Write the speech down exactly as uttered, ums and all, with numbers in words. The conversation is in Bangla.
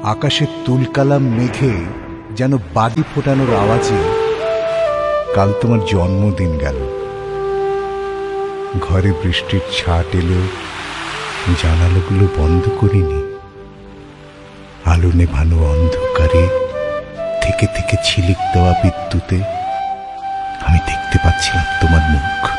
আকাশে তুলকালাম মেঘে যেন বাদি ফোটানোর আওয়াজে কাল তোমার জন্মদিন গেল। ঘরে বৃষ্টির ছাট এলো, জানালাগুলো বন্ধ করিনি। আলো নেভানো অন্ধকারে থেকে থেকে ঝিলিক দেওয়া বিদ্যুতে আমি দেখতে পাচ্ছিলাম তোমার মুখ।